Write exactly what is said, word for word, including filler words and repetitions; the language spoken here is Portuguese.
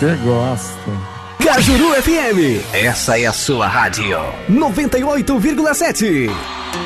Você gosta. Cajuru F M. Essa é a sua rádio. noventa e oito vírgula sete.